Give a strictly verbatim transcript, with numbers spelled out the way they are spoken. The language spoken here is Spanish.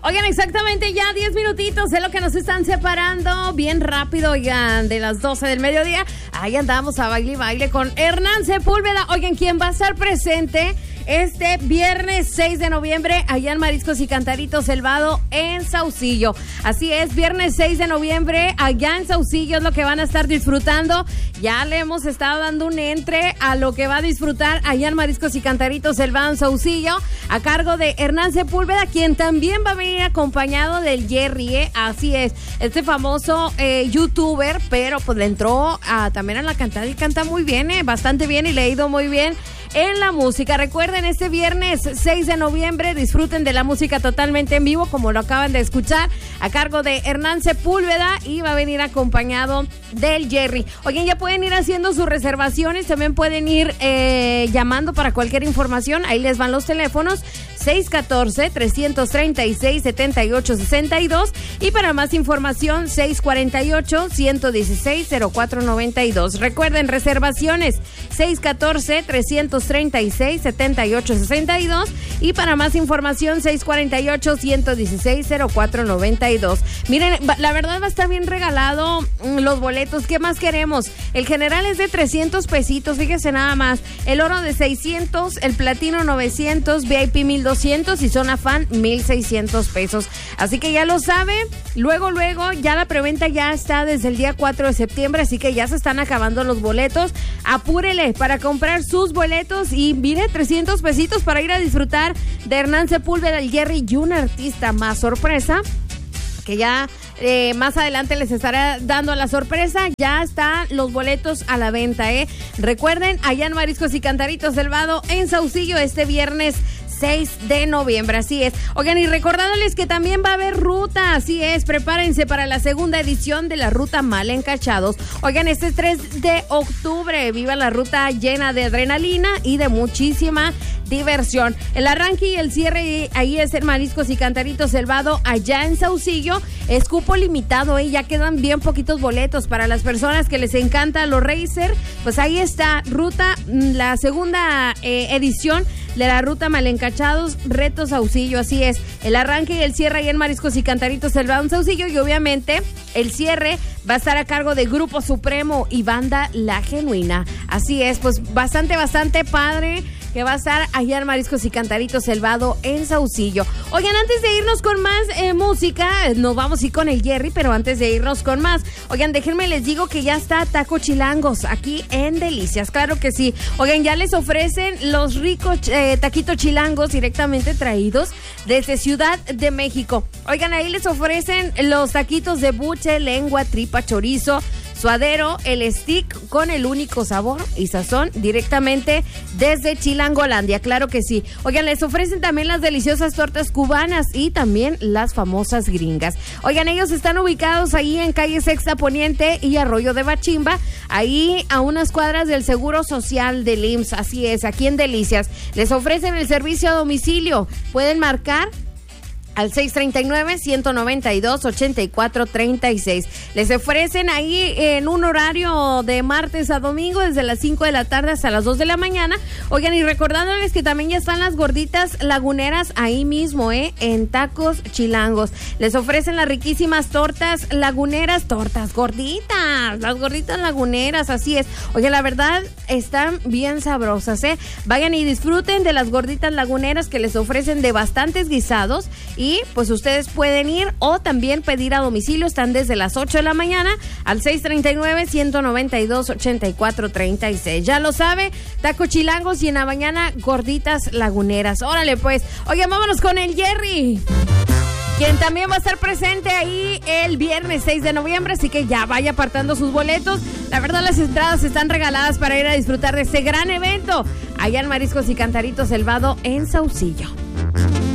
Oigan, exactamente ya diez minutitos de lo que nos están separando. Bien rápido, oigan, de las doce del mediodía. Ahí andamos a baile y baile con Hernán Sepúlveda. Oigan, ¿quién va a estar presente este viernes seis de noviembre allá en Mariscos y Cantaritos El Vado en Saucillo? Así es, viernes seis de noviembre allá en Saucillo es lo que van a estar disfrutando. Ya le hemos estado dando un entre a lo que va a disfrutar allá en Mariscos y Cantaritos El Vado en Saucillo, a cargo de Hernán Sepúlveda, quien también va a venir acompañado del Jerry, ¿eh? Así es, este famoso eh, youtuber, pero pues le entró a, también a la cantada y canta muy bien, ¿eh? Bastante bien, y le ha ido muy bien en la música. Recuerden, este viernes seis de noviembre disfruten de la música totalmente en vivo, como lo acaban de escuchar, a cargo de Hernán Sepúlveda, y va a venir acompañado del Jerry. Oigan, ya pueden ir haciendo sus reservaciones, también pueden ir eh, llamando para cualquier información. Ahí les van los teléfonos: seis uno cuatro, tres tres seis, siete ocho seis dos, y para más información seis cuatro ocho, uno uno seis, cero cuatro nueve dos. Recuerden, reservaciones seis uno cuatro, tres tres seis, siete ocho seis dos, y para más información seis cuatro ocho, uno uno seis, cero cuatro nueve dos. Miren, la verdad va a estar bien regalado los boletos. ¿Qué más queremos? El general es de trescientos pesitos, fíjese nada más. El oro de seiscientos, el platino novecientos, V I P mil doscientos y zona fan mil seiscientos pesos. Así que ya lo sabe. Luego, luego, ya la preventa ya está desde el día cuatro de septiembre, así que ya se están acabando los boletos. Apúrele para comprar sus boletos y mire, trescientos pesitos para ir a disfrutar de Hernán Sepúlveda, el Jerry y un artista más sorpresa, que ya eh, más adelante les estará dando la sorpresa. Ya están los boletos a la venta, ¿eh? Recuerden, allá en Mariscos y Cantaritos del Vado en Saucillo, este viernes seis de noviembre, así es. Oigan, y recordándoles que también va a haber ruta, así es, prepárense para la segunda edición de la ruta Mal Encachados. Oigan, este tres de octubre, viva la ruta llena de adrenalina y de muchísima diversión. El arranque y el cierre ahí es en Mariscos y Cantaritos El Vado, allá en Saucillo. Es cupo limitado, ¿eh? Ya quedan bien poquitos boletos para las personas que les encanta los racer. Pues ahí está, ruta, la segunda eh, edición de la ruta Mal Encachados, Reto Saucillo, así es. El arranque y el cierre ahí en Mariscos y Cantaritos El Vado en Saucillo, y obviamente el cierre va a estar a cargo de Grupo Supremo y Banda La Genuina. Así es, pues bastante, bastante padre que va a estar allá en Mariscos y Cantaritos El Vado en Saucillo. Oigan, antes de irnos con más eh, música, nos vamos a ir con el Jerry, pero antes de irnos con más, oigan, déjenme les digo que ya está Taco Chilangos aquí en Delicias, claro que sí. Oigan, ya les ofrecen los ricos eh, taquitos chilangos directamente traídos desde Ciudad de México. Oigan, ahí les ofrecen los taquitos de buche, lengua, tripa, chorizo, suadero, el stick con el único sabor y sazón directamente desde Chilangolandia, claro que sí. Oigan, les ofrecen también las deliciosas tortas cubanas y también las famosas gringas. Oigan, ellos están ubicados ahí en calle Sexta Poniente y Arroyo de Bachimba, ahí a unas cuadras del Seguro Social del I M S S, así es, aquí en Delicias. Les ofrecen el servicio a domicilio, pueden marcar al seis tres nueve, uno nueve dos, ocho cuatro tres seis. Les ofrecen ahí en un horario de martes a domingo, desde las cinco de la tarde hasta las dos de la mañana. Oigan, y recordándoles que también ya están las gorditas laguneras ahí mismo, ¿eh? En Tacos Chilangos. Les ofrecen las riquísimas tortas laguneras, tortas gorditas, las gorditas laguneras, así es. Oye, la verdad, están bien sabrosas, ¿eh? Vayan y disfruten de las gorditas laguneras que les ofrecen de bastantes guisados. Y Y pues ustedes pueden ir o también pedir a domicilio. Están desde las ocho de la mañana al seis tres nueve, uno nueve dos, ocho cuatro tres seis. Ya lo sabe, Taco Chilangos, y en la mañana gorditas laguneras. Órale pues. Oigan, vámonos con el Jerry, quien también va a estar presente ahí el viernes seis de noviembre, así que ya vaya apartando sus boletos. La verdad, las entradas están regaladas para ir a disfrutar de este gran evento allá en Mariscos y Cantaritos El Vado en Saucillo.